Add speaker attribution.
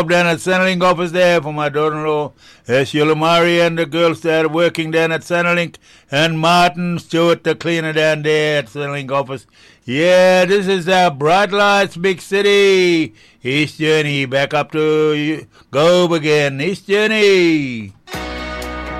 Speaker 1: down at Centrelink office there for my daughter-in-law. Sheila Murray and the girls started working down at Centrelink. And Martin Stewart, the cleaner down there at Centrelink office. Yeah, this is Bright Lights, Big City. East Journey, back up to Gove again. East Journey.